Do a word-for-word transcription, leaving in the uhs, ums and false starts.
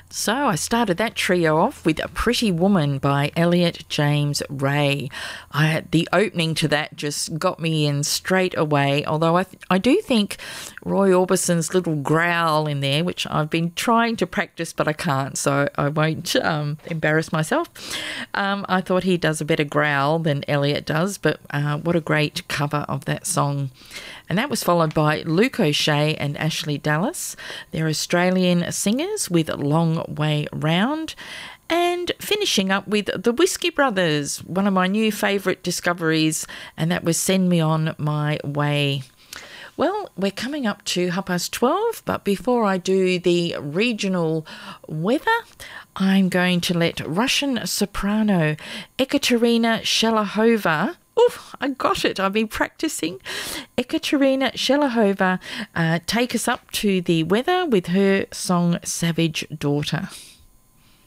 So I started that trio off with A Pretty Woman by Elliot James Ray. I, the opening to that just got me in straight away, although I, th- I do think Roy Orbison's little growl in there, which I've been trying to practice but I can't, so I won't um, embarrass myself. Um, I thought he does a better growl than Elliot does, but uh, what a great cover of that song. And that was followed by Luke O'Shea and Ashley Dallas. They're Australian singers with Long Way Round. And finishing up with the Whiskey Brothers, one of my new favourite discoveries, and that was Send Me On My Way. Well, we're coming up to half past twelve, but before I do the regional weather, I'm going to let Russian soprano Ekaterina Shelahova, oof, I got it, I've been practicing, Ekaterina Shelahova uh, take us up to the weather with her song Savage Daughter.